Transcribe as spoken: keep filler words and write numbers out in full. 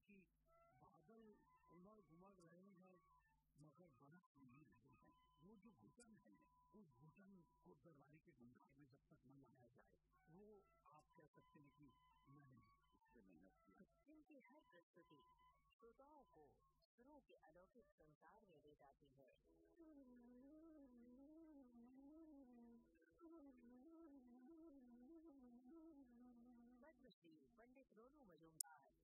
कि बादल उमड़ घुमड़ रहे हैं मगर बरस नहीं रहे हैं। वो जो घुटन है उस घुटन को दरबारी के भंडार में जब तक न लाया जाए वो आप कह सकते हैं कि मैंने इससे मेहनत किया। जिनकी हर प्रस्तुति श्रोताओं को सुरों के अलौकिक संसार में ले जाती है। पद्मश्री पंडित रोनू मजूमदार